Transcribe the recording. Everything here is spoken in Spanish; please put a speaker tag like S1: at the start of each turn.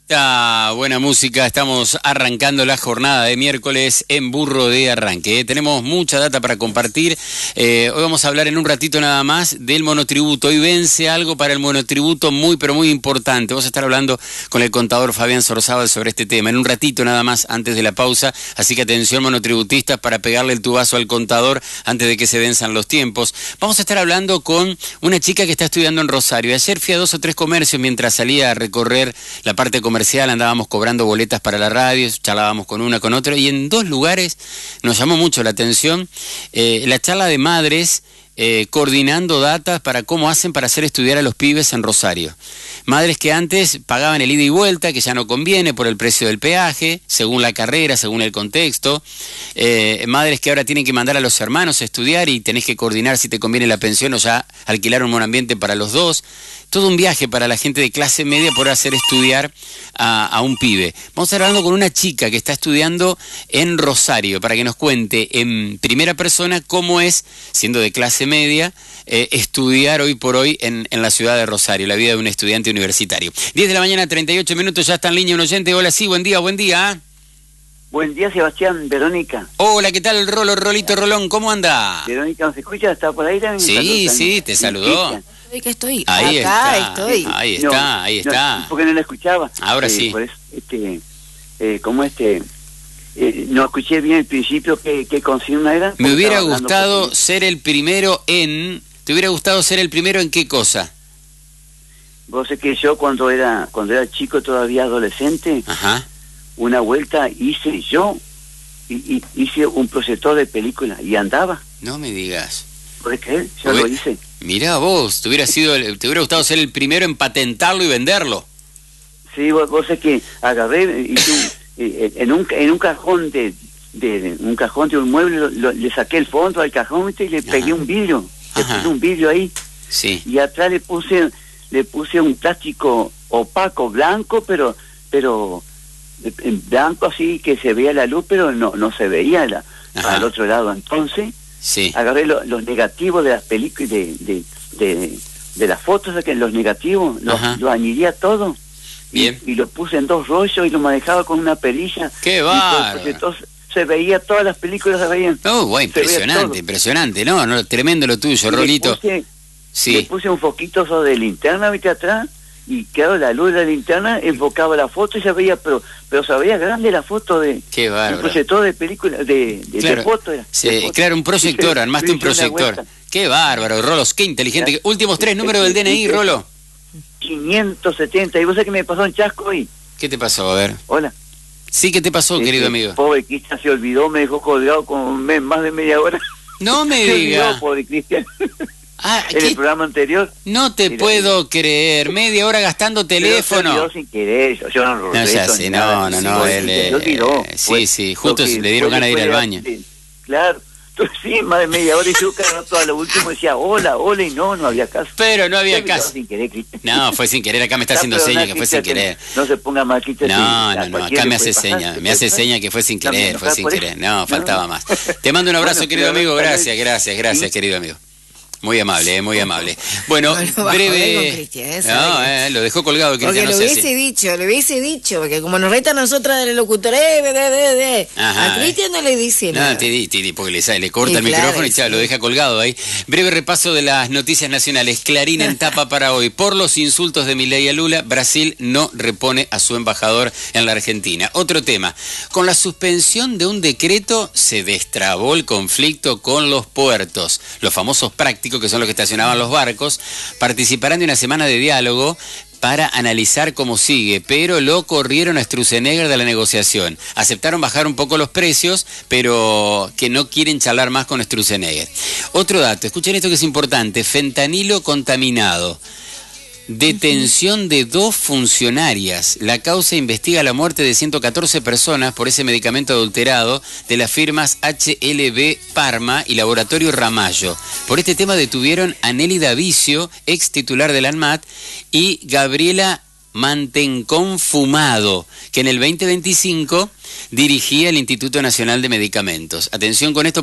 S1: Buena música, estamos arrancando la jornada de miércoles en Burro de Arranque. Tenemos mucha data para compartir. Hoy vamos a hablar en un ratito nada más del monotributo. Hoy vence algo para el monotributo muy pero muy importante. Vamos a estar hablando con el contador Fabián Sorzábal sobre este tema en un ratito nada más antes de la pausa. Así que atención monotributistas para pegarle el tubazo al contador antes de que se venzan los tiempos. Vamos a estar hablando con una chica que está estudiando en Rosario. Ayer fui a 2 o 3 comercios mientras salía a recorrer la parte comercial, andábamos cobrando boletas para la radio, charlábamos con una, con otra, y en 2 lugares nos llamó mucho la atención la charla de madres coordinando datas para cómo hacen para hacer estudiar a los pibes en Rosario. Madres que antes pagaban el ida y vuelta, que ya no conviene por el precio del peaje, según la carrera, según el contexto. Madres que ahora tienen que mandar a los hermanos a estudiar y tenés que coordinar si te conviene la pensión o ya alquilar un monoambiente para los dos. Todo un viaje para la gente de clase media por hacer estudiar a un pibe. Vamos a estar hablando con una chica que está estudiando en Rosario para que nos cuente en primera persona cómo es, siendo de clase media, estudiar hoy por hoy en la ciudad de Rosario, la vida de un estudiante universitario. 10 de la mañana, 38 minutos, ya está en línea un oyente. Hola, sí, buen día, buen día.
S2: Buen día, Sebastián, Verónica.
S1: Hola, ¿qué tal, Rolito Rolón? ¿Cómo anda?
S2: Verónica, ¿nos escucha? ¿Está por ahí también?
S1: Sí, te saludó.
S3: Que estoy.
S1: Ahí
S3: acá
S1: está,
S3: estoy.
S1: Ahí está.
S2: No, porque no la escuchaba.
S1: Ahora sí.
S2: Por eso, no escuché bien el principio, ¿qué consigna era?
S1: Me hubiera gustado ser el primero en... ¿Te hubiera gustado ser el primero en qué cosa?
S2: Vos sé que yo cuando era chico, todavía adolescente,
S1: Ajá.
S2: Una vuelta hice un proyector de película y andaba.
S1: No me digas.
S2: ¿Podés creer? Yo lo hice.
S1: Mirá vos, te hubiera gustado ser el primero en patentarlo y venderlo.
S2: Sí, vos sé que agarré en un cajón de un mueble, le saqué el fondo al cajón, ¿viste? Y le pegué un vidrio. Le puse un vidrio ahí.
S1: Sí.
S2: Y atrás le puse un plástico opaco, blanco, pero en blanco así que se veía la luz, pero no se veía al otro lado. Entonces,
S1: sí,
S2: agarré los negativos de las películas de las fotos, que los negativos los añadía todo.
S1: Bien.
S2: Y lo puse en 2 rollos y lo manejaba con una perilla.
S1: ¡Qué bárbaro!
S2: Entonces se veía, todas las películas se veían.
S1: Oh, bueno, impresionante. No, tremendo lo tuyo, Rolito.
S2: Le puse un foquito sobre de linterna, ¿viste? Atrás. Y claro, la luz de la linterna enfocaba la foto y se veía, pero se veía grande la foto de...
S1: Qué bárbaro.
S2: Un proyector de película, de foto era.
S1: Sí,
S2: de foto.
S1: Claro, un proyector, armaste un proyector. Qué bárbaro, Rolos, qué inteligente. Últimos 3 números del DNI, Rolo.
S2: 570, y vos sabés que me pasó un chasco hoy.
S1: ¿Qué te pasó? A ver.
S2: Hola.
S1: Sí, ¿qué te pasó, querido amigo?
S2: Pobre Cristian se olvidó, me dejó colgado con más de media hora.
S1: No me digas.
S2: Pobre Cristian. En el programa anterior.
S1: No te puedo creer, media hora gastando teléfono.
S2: Se olvidó sin querer, yo no lo
S1: él sí, justo le dieron ganas de ir al baño.
S2: Claro. Sí, más de media hora y yo todo a lo último decía hola y no había caso.
S1: Pero no había caso.
S2: Sin querer, Cristian.
S1: No, fue sin querer, acá me está haciendo seña que fue sin querer.
S2: No se ponga mal, Cristian.
S1: No, acá me hace seña que fue sin querer, No, faltaba más. Te mando un abrazo, querido amigo, gracias, querido amigo. Muy amable, muy amable. Bueno, breve... lo dejó colgado el Cristian.
S3: Porque lo hubiese dicho, porque como nos reta a nosotras del locutor, a Cristian no le dice nada.
S1: No, porque le corta el micrófono y lo deja colgado ahí. Breve repaso de las noticias nacionales. Clarín en tapa para hoy. Por los insultos de Milei a Lula, Brasil no repone a su embajador en la Argentina. Otro tema. Con la suspensión de un decreto se destrabó el conflicto con los puertos. Los famosos prácticos, que son los que estacionaban los barcos, participarán de una semana de diálogo para analizar cómo sigue, pero lo corrieron a Sturzenegger de la negociación. Aceptaron bajar un poco los precios, pero que no quieren charlar más con Sturzenegger. Otro dato, escuchen esto que es importante, fentanilo contaminado. Detención de 2 funcionarias. La causa investiga la muerte de 114 personas por ese medicamento adulterado de las firmas HLB Parma y Laboratorio Ramallo. Por este tema detuvieron a Nelly Davicio, ex titular del ANMAT, y Gabriela Mantencón Fumado, que en el 2025 dirigía el Instituto Nacional de Medicamentos. Atención con esto.